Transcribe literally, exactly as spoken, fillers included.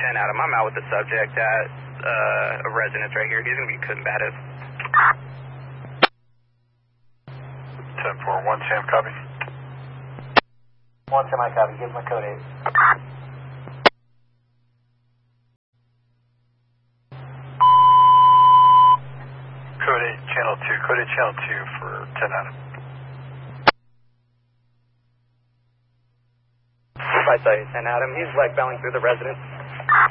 ten Adam. I'm out with the subject at uh, a residence right here. He's going to be combative. ten four one, Sam, copy. one Sam, I copy. Give my code eight. Code eight, channel two. Code eight, channel two for ten Adam. I saw you, ten Adam. He's like bowing through the residence.